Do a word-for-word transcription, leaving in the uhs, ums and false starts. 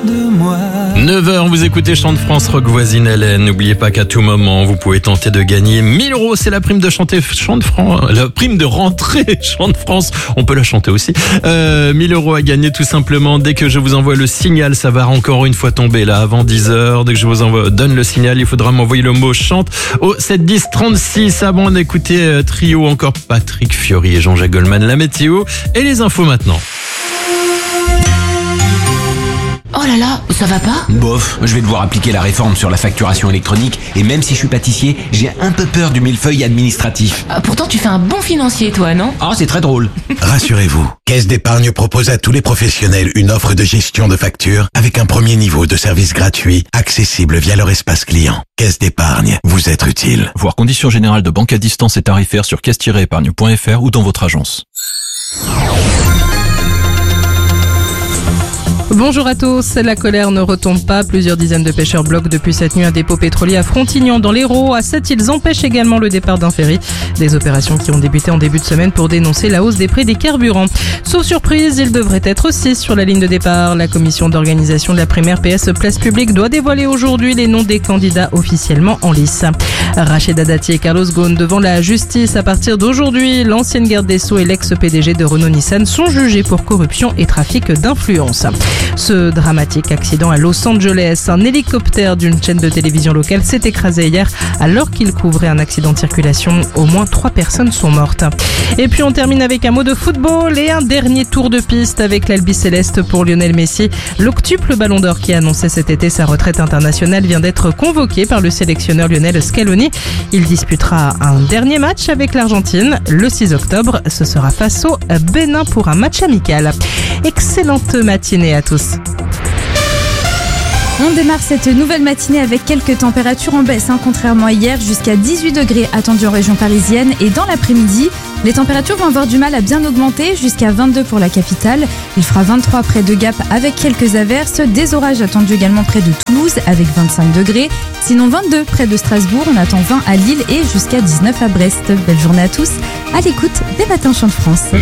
de moi. neuf heures, vous écoutez Chant de France, Rock Voisine Hélène. N'oubliez pas qu'à tout moment, vous pouvez tenter de gagner mille euros. C'est la prime de chanter Chant de France, la prime de rentrée Chant de France. On peut la chanter aussi. Euh, mille euros à gagner tout simplement. Dès que je vous envoie le signal, ça va encore une fois tomber là avant dix heures. Dès que je vous envoie, donne le signal, il faudra m'envoyer le mot chante au sept dix trente-six. Avant d'écouter euh, Trio, encore Patrick Fiori et Jean-Jacques Goldman, la météo et les infos maintenant. Oh là là, ça va pas ? Bof, je vais devoir appliquer la réforme sur la facturation électronique et même si je suis pâtissier, j'ai un peu peur du millefeuille administratif. Ah, pourtant tu fais un bon financier toi, non ? Ah, c'est très drôle. Rassurez-vous, Caisse d'épargne propose à tous les professionnels une offre de gestion de factures avec un premier niveau de service gratuit, accessible via leur espace client. Caisse d'épargne, vous êtes utile. Voir conditions générales de banque à distance et tarifaires sur caisse tiret épargne point f r ou dans votre agence. Bonjour à tous, la colère ne retombe pas. Plusieurs dizaines de pêcheurs bloquent depuis cette nuit un dépôt pétrolier à Frontignan dans l'Hérault. À Sète, ils empêchent également le départ d'un ferry. Des opérations qui ont débuté en début de semaine pour dénoncer la hausse des prix des carburants. Sauf surprise, il devrait être six sur la ligne de départ. La commission d'organisation de la primaire P S Place Publique doit dévoiler aujourd'hui les noms des candidats officiellement en lice. Rachida Dati et Carlos Ghosn devant la justice à partir d'aujourd'hui. L'ancienne garde des Sceaux et l'ex-P D G de Renault-Nissan sont jugés pour corruption et trafic d'influence. Ce dramatique accident à Los Angeles, un hélicoptère d'une chaîne de télévision locale s'est écrasé hier alors qu'il couvrait un accident de circulation. Au moins trois personnes sont mortes. Et puis on termine avec un mot de football et un dernier tour de piste avec l'Albi Céleste pour Lionel Messi. L'octuple Ballon d'Or qui a annoncé cet été sa retraite internationale vient d'être convoqué par le sélectionneur Lionel Scaloni. Il disputera un dernier match avec l'Argentine le six octobre. Ce sera face au Bénin pour un match amical. Excellente matinée à tous. On démarre cette nouvelle matinée avec quelques températures en baisse, hein, contrairement à hier, jusqu'à dix-huit degrés attendus en région parisienne. Et dans l'après-midi, les températures vont avoir du mal à bien augmenter, jusqu'à vingt-deux pour la capitale. Il fera vingt-trois près de Gap avec quelques averses, des orages attendus également près de Toulouse avec vingt-cinq degrés. Sinon vingt-deux près de Strasbourg, on attend vingt à Lille et jusqu'à dix-neuf à Brest. Belle journée à tous, à l'écoute des matins Chant de France.